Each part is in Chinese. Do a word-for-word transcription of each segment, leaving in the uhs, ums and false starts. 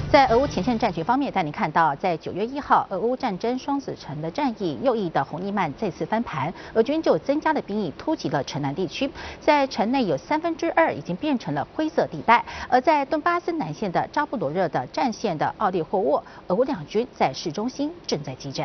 在俄乌前线战局方面，带你看到，在九月一号，俄乌战争双子城的战役，右翼的洪利曼再次翻盘，俄军就增加了兵力，突击了城南地区，在城内有三分之二已经变成了灰色地带。而在顿巴斯南线的扎波罗热的战线的奥利霍沃，俄乌两军在市中心正在激战。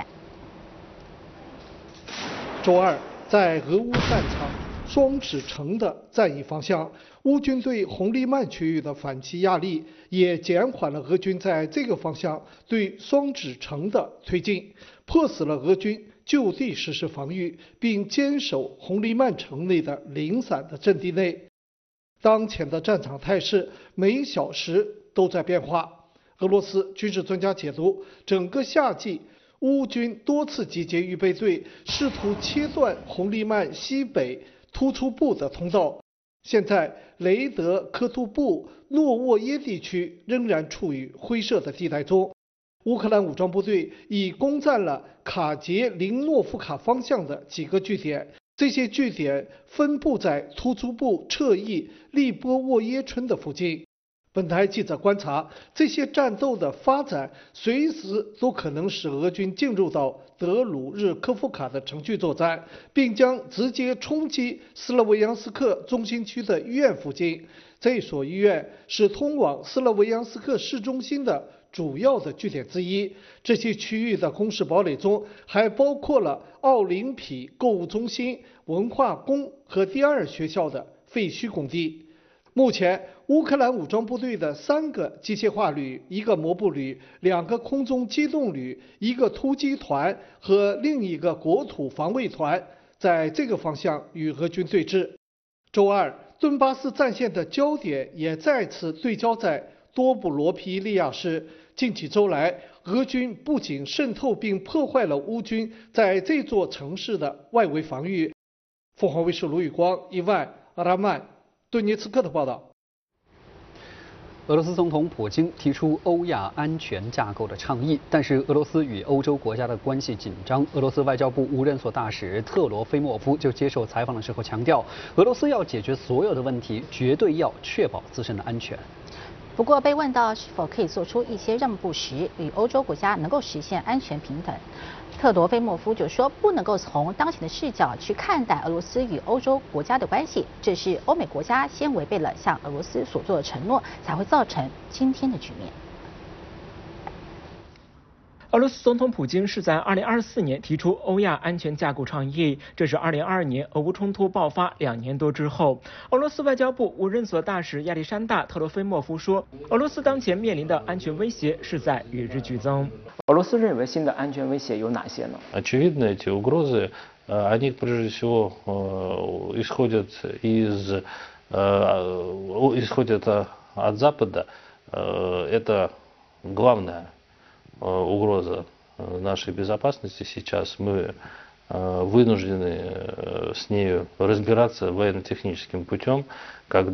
周二，在俄乌战场双子城的战役方向，乌军对洪利曼区域的反击压力，也减缓了俄军在这个方向对双子城的推进，迫使了俄军就地实施防御，并坚守洪利曼城内的零散的阵地内。当前的战场态势每小时都在变化。俄罗斯军事专家解读，整个夏季乌军多次集结预备队，试图切断洪利曼西北突出部的通道。现在雷德科图布诺沃耶地区仍然处于灰色的地带中。乌克兰武装部队已攻占了卡捷林诺夫卡方向的几个据点，这些据点分布在突出部侧翼利波沃耶村的附近。本台记者观察，这些战斗的发展随时都可能使俄军进入到德鲁日科夫卡的城区作战，并将直接冲击斯洛维扬斯克中心区的医院附近。这所医院是通往斯洛维扬斯克市中心的主要的据点之一。这些区域的工事堡垒中还包括了奥林匹购物中心、文化宫和第二学校的废墟工地。目前，乌克兰武装部队的三个机械化旅、一个摩步旅、两个空中机动旅、一个突击团和另一个国土防卫团在这个方向与俄军对峙。周二，顿巴斯战线的焦点也再次对焦在多布罗皮利亚市。近几周来，俄军不仅渗透并破坏了乌军在这座城市的外围防御。凤凰卫视卢宇光、伊万、阿拉曼、顿涅茨克的报道。 俄罗斯总统普京提出欧亚安全架构的倡议，但是俄罗斯与欧洲国家的关系紧张。俄罗斯外交部无人所大使特罗菲莫夫就接受采访的时候强调，俄罗斯要解决所有的问题，绝对要确保自身的安全。 不过，被问到是否可以做出一些让步时，与欧洲国家能够实现安全平等，特罗菲莫夫就说，不能够从当前的视角去看待俄罗斯与欧洲国家的关系，这是欧美国家先违背了向俄罗斯所做的承诺，才会造成今天的局面。 俄罗斯总统普京是在二零二四年提出欧亚安全架构倡议，这是二零二二年俄乌冲突爆发两年多之后。俄罗斯外交部无任所大使亚历山大·特罗菲莫夫说，俄罗斯当前面临的安全威胁是在与日俱增。俄罗斯认为新的安全威胁有哪些呢？ Очевидно, эти угрозы, они прежде всего исходят из исходят от Запада. Это главная угроза нашей безопасности сейчас. Мы вынуждены с нею разбираться военно-техническим путем, когда